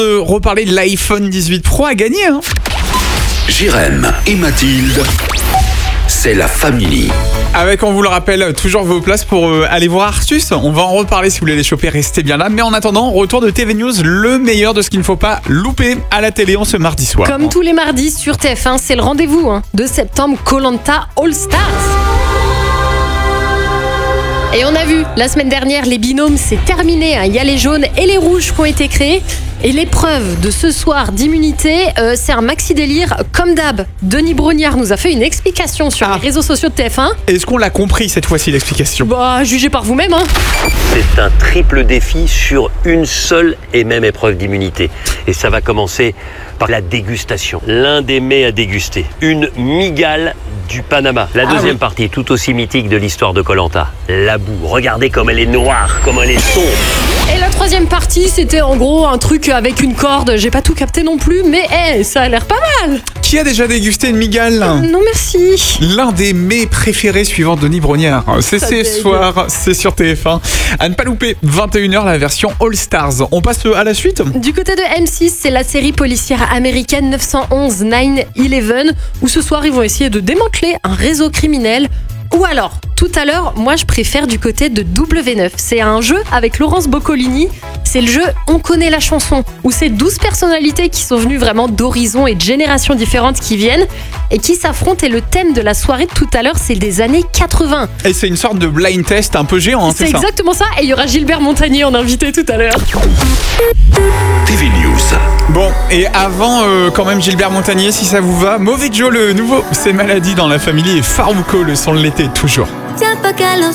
Reparler de l'iPhone 18 Pro à gagner. Jérém et Mathilde, c'est la famille. Avec, on vous le rappelle, toujours vos places pour aller voir Artus. On va en reparler si vous voulez les choper, restez bien là. Mais en attendant, retour de TV News, le meilleur de ce qu'il ne faut pas louper à la télé en ce mardi soir. Comme tous les mardis sur TF1, c'est le rendez-vous de septembre, Koh-Lanta All Stars. Et on a vu, la semaine dernière, les binômes, c'est terminé. Il y a les jaunes et les rouges qui ont été créés. Et l'épreuve de ce soir d'immunité, c'est un maxi délire. Comme d'hab, Denis Brognard nous a fait une explication sur les réseaux sociaux de TF1. Est-ce qu'on l'a compris cette fois-ci, l'explication ? Bah, jugez par vous-même. C'est un triple défi sur une seule et même épreuve d'immunité. Et ça va commencer par la dégustation. L'un des mets à déguster. Une migale du Panama. La deuxième partie, tout aussi mythique de l'histoire de Koh-Lanta. La boue. Regardez comme elle est noire, comme elle est sombre. Et la troisième partie, c'était en gros un truc avec une corde. J'ai pas tout capté non plus, mais ça a l'air pas mal. Qui a déjà dégusté une migale ? Non merci. L'un des mets préférés suivant Denis Brognard. C'est ce soir, c'est sur TF1. À ne pas louper, 21h la version All Stars. On passe à la suite ? Du côté de M6, c'est la série policière américaine 911 9/11 où ce soir ils vont essayer de démanteler un réseau criminel. Ou alors, tout à l'heure, moi je préfère du côté de W9. C'est un jeu avec Laurence Boccolini. C'est le jeu On connaît la chanson, où c'est 12 personnalités qui sont venues vraiment d'horizons et de générations différentes qui viennent et qui s'affrontent. Et le thème de la soirée de tout à l'heure, c'est des années 80. Et c'est une sorte de blind test un peu géant, c'est exactement ça. Et il y aura Gilbert Montagnier en invité tout à l'heure. TV News. Bon, et avant quand même Gilbert Montagnier, si ça vous va, Mauvais Joe le nouveau, c'est Maladie dans la famille et Farouko, le son de l'été toujours. Tiens pas qu'à